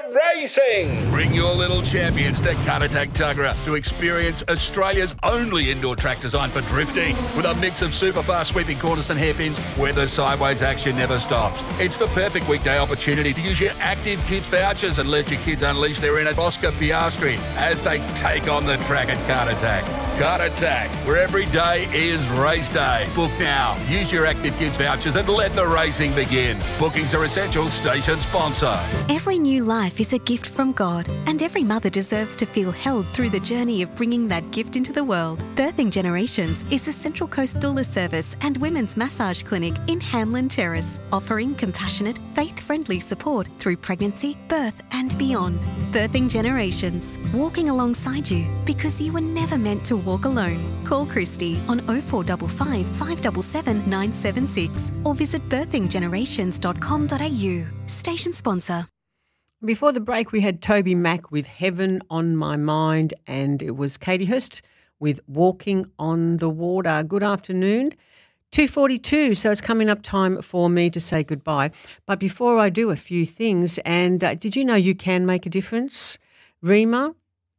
Racing. Bring your little champions to Caratak Tuggerah to experience Australia's only indoor track designed for drifting, with a mix of super fast sweeping corners and hairpins where the sideways action never stops. It's the perfect weekday opportunity to use your Active Kids vouchers and let your kids unleash their inner Oscar Piastri as they take on the track at Caratak. Caratak, where every day is race day. Book now. Use your Active Kids vouchers and let the racing begin. Bookings are essential. Station sponsor. Every new life is a gift from God, and every mother deserves to feel held through the journey of bringing that gift into the world. Birthing Generations is a Central Coast doula service and women's massage clinic in Hamlin Terrace, offering compassionate, faith-friendly support through pregnancy, birth and beyond. Birthing Generations, walking alongside you because you were never meant to walk alone. Call Christy on 0455 577 976 or visit birthinggenerations.com.au. Station sponsor. Before the break, we had Toby Mack with Heaven on My Mind, and it was Katie Hurst with Walking on the Water. Good afternoon. 2:42, so it's coming up time for me to say goodbye. But before I do, a few things. And did you know you can make a difference? Rima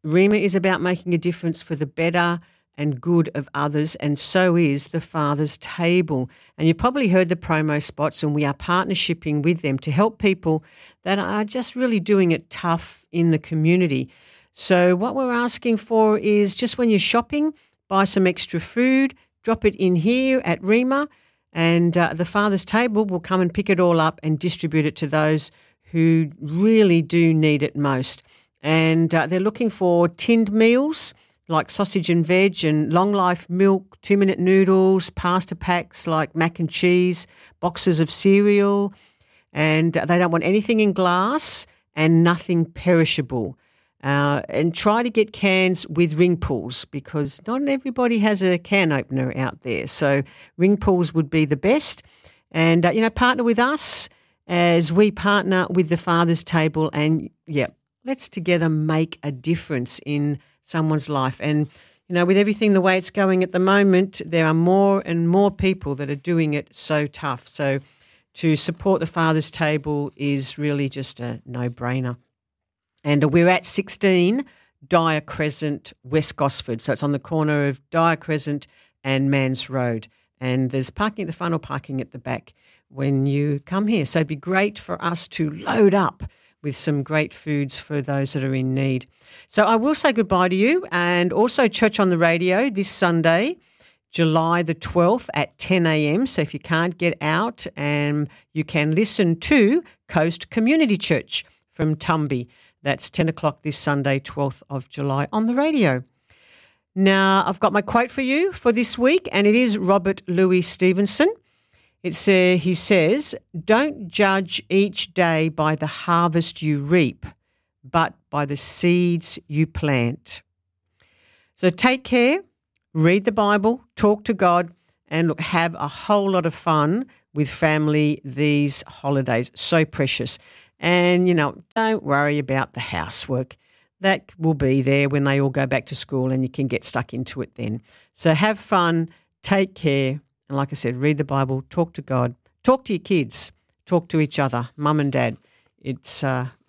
is about making a difference for the better and good of others, and so is the Father's Table. And you've probably heard the promo spots, and we are partnershiping with them to help people that are just really doing it tough in the community. So what we're asking for is just when you're shopping, buy some extra food, drop it in here at Rima, and the Father's Table will come and pick it all up and distribute it to those who really do need it most. And they're looking for tinned meals like sausage and veg and long life milk, 2-minute noodles, pasta packs like mac and cheese, boxes of cereal, and they don't want anything in glass and nothing perishable. And try to get cans with ring pulls because not everybody has a can opener out there. So ring pulls would be the best. And, partner with us as we partner with the Father's Table and, let's together make a difference in someone's life. And, with everything the way it's going at the moment, there are more and more people that are doing it so tough. So to support the Father's Table is really just a no-brainer. And we're at 16 Dyer Crescent, West Gosford. So it's on the corner of Dyer Crescent and Mans Road. And there's parking at the front or parking at the back when you come here. So it'd be great for us to load up with some great foods for those that are in need. So I will say goodbye to you, and also Church on the Radio this Sunday, July the 12th at 10 a.m. So if you can't get out, you can listen to Coast Community Church from Tumby. That's 10 o'clock this Sunday, 12th of July on the radio. Now, I've got my quote for you for this week, and it is Robert Louis Stevenson. He says, "Don't judge each day by the harvest you reap, but by the seeds you plant." So take care, read the Bible, talk to God, and have a whole lot of fun with family these holidays. So precious. And, don't worry about the housework. That will be there when they all go back to school and you can get stuck into it then. So have fun, take care. And like I said, read the Bible, talk to God, talk to your kids, talk to each other, mum and dad. It's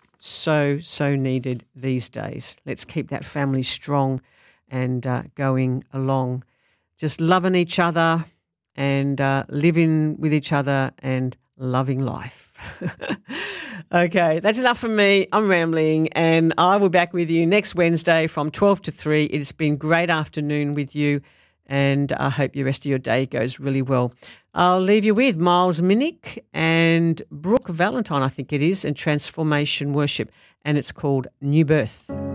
so needed these days. Let's keep that family strong and going along. Just loving each other and living with each other and loving life. Okay, that's enough from me. I'm rambling, and I will be back with you next Wednesday from 12 to 3. It's been a great afternoon with you, and I hope the rest of your day goes really well. I'll leave you with Miles Minnick and Brooke Valentine, I think it is, and Transformation Worship, and it's called New Birth.